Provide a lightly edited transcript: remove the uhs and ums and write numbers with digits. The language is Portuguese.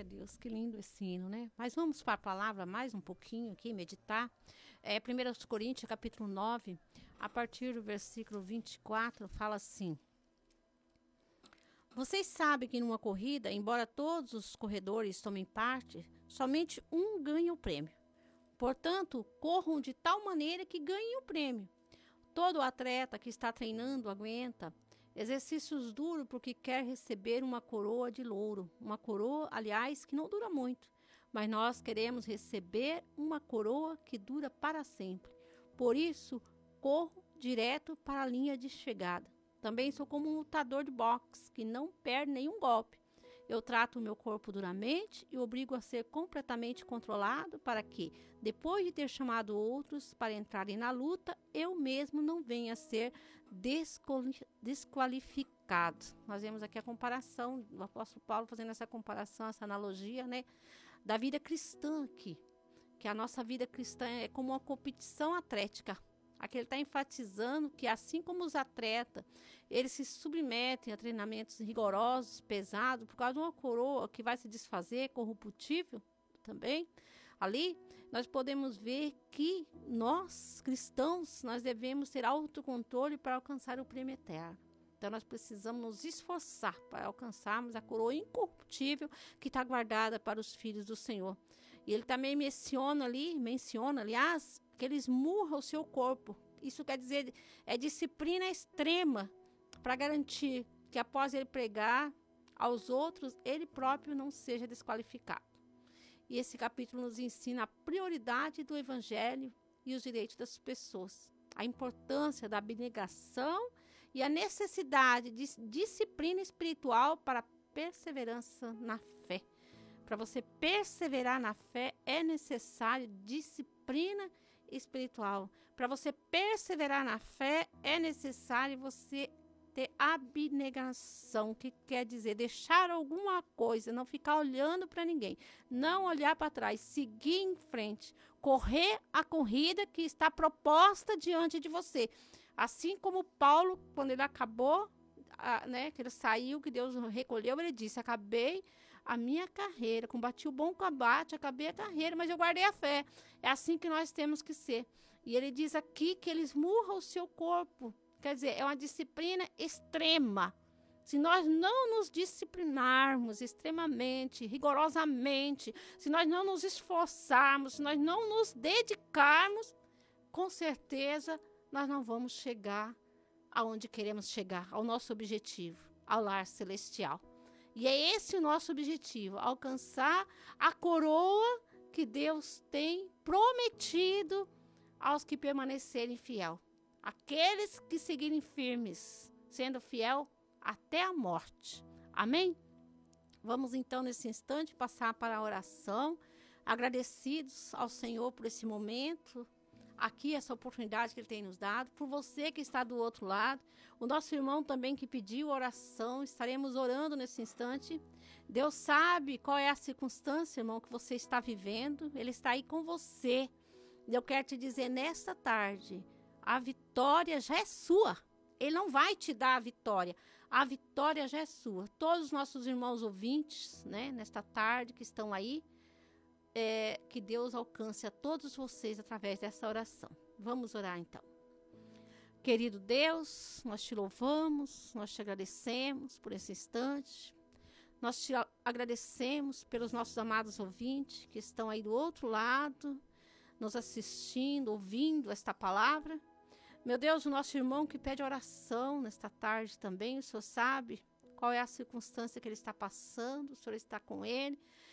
Glória a Deus, que lindo esse hino, né? Mas vamos para a palavra mais um pouquinho aqui, meditar. 1 Coríntios, capítulo 9, a partir do versículo 24, fala assim: Vocês sabem que numa corrida, embora todos os corredores tomem parte, somente um ganha o prêmio. Portanto, corram de tal maneira que ganhem o prêmio. Todo atleta que está treinando aguenta exercícios duros porque quer receber uma coroa de louro. Uma coroa, aliás, que não dura muito. Mas nós queremos receber uma coroa que dura para sempre. Por isso, corro direto para a linha de chegada. Também sou como um lutador de boxe que não perde nenhum golpe. Eu trato o meu corpo duramente e obrigo a ser completamente controlado para que, depois de ter chamado outros para entrarem na luta, eu mesmo não venha a ser desqualificado. Nós vemos aqui a comparação do apóstolo Paulo fazendo essa comparação, essa analogia, né, da vida cristã aqui. Que a nossa vida cristã é como uma competição atlética. Aqui ele está enfatizando que, assim como os atletas, eles se submetem a treinamentos rigorosos, pesados, por causa de uma coroa que vai se desfazer, corruptível também. Ali, nós podemos ver que nós, cristãos, nós devemos ter autocontrole para alcançar o prêmio eterno. Então, nós precisamos nos esforçar para alcançarmos a coroa incorruptível que está guardada para os filhos do Senhor. E ele também menciona, aliás, que ele esmurra o seu corpo. Isso quer dizer, é disciplina extrema para garantir que após ele pregar aos outros, ele próprio não seja desqualificado. E esse capítulo nos ensina a prioridade do evangelho e os direitos das pessoas, a importância da abnegação e a necessidade de disciplina espiritual para a perseverança na fé. Para você perseverar na fé, é necessário disciplina espiritual. Para você perseverar na fé, é necessário você ter abnegação, que quer dizer deixar alguma coisa, não ficar olhando para ninguém, não olhar para trás, seguir em frente, correr a corrida que está proposta diante de você. Assim como Paulo, quando ele acabou, que ele saiu, que Deus recolheu, ele disse: acabei a minha carreira, combati o bom combate, acabei a carreira, mas eu guardei a fé. É assim que nós temos que ser. E ele diz aqui que ele esmurra o seu corpo. Quer dizer, é uma disciplina extrema. Se nós não nos disciplinarmos extremamente, rigorosamente, se nós não nos esforçarmos, se nós não nos dedicarmos, com certeza nós não vamos chegar aonde queremos chegar, ao nosso objetivo, ao lar celestial. E é esse o nosso objetivo, alcançar a coroa que Deus tem prometido aos que permanecerem fiel. Aqueles que seguirem firmes, sendo fiel até a morte. Amém? Vamos então, nesse instante, passar para a oração, agradecidos ao Senhor por esse momento, aqui essa oportunidade que Ele tem nos dado, por você que está do outro lado, o nosso irmão também que pediu oração, estaremos orando nesse instante. Deus sabe qual é a circunstância, irmão, que você está vivendo, Ele está aí com você. E eu quero te dizer nesta tarde, a vitória já é sua. Ele não vai te dar a vitória já é sua. Todos os nossos irmãos ouvintes, né, nesta tarde que estão aí, que Deus alcance a todos vocês através dessa oração. Vamos orar então. Querido Deus, nós te louvamos, nós te agradecemos por esse instante. Nós te agradecemos pelos nossos amados ouvintes que estão aí do outro lado, nos assistindo, ouvindo esta palavra. Meu Deus, o nosso irmão que pede oração nesta tarde também, o Senhor sabe qual é a circunstância que ele está passando, o Senhor está com ele.